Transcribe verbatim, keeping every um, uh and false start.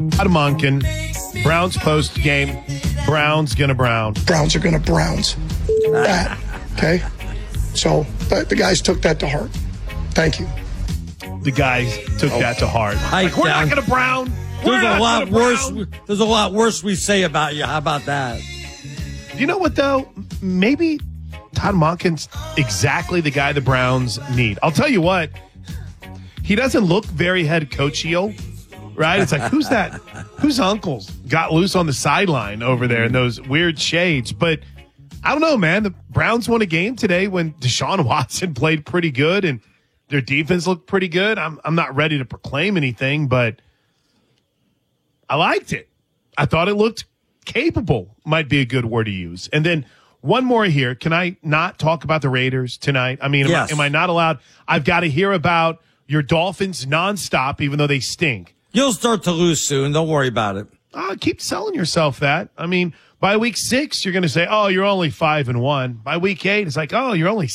Todd Monken, Browns post game. Browns gonna Brown. Browns are gonna Browns. That, okay? So the, the guys took that to heart. Thank you. The guys took oh. that to heart. Like, we're not gonna Brown. We're There's not a lot worse. Brown. There's a lot worse we say about you. How about that? You know what though? Maybe Todd Monken's exactly the guy the Browns need. I'll tell you what. He doesn't look very head coachable, right? It's like, who's that? Whose uncles got loose on the sideline over there in those weird shades? But I don't know, man. The Browns won a game today when Deshaun Watson played pretty good and their defense looked pretty good. I'm I'm not ready to proclaim anything, but I liked it. I thought it looked capable, might be a good word to use. And then one more here. Can I not talk about the Raiders tonight? I mean, am, yes. I, am I not allowed? I've got to hear about your Dolphins nonstop, even though they stink. You'll start to lose soon. Don't worry about it. Uh, keep selling yourself that. I mean, by week six, you're going to say, oh, you're only five and one. By week eight, it's like, oh, you're only